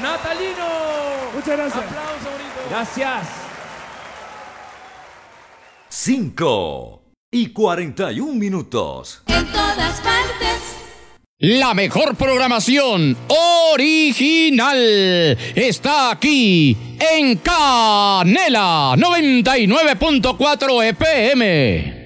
Natalino. Muchas gracias. Aplauso bonito. Gracias. 5:41. En todas partes. La mejor programación original está aquí en Canela 99.4 FM.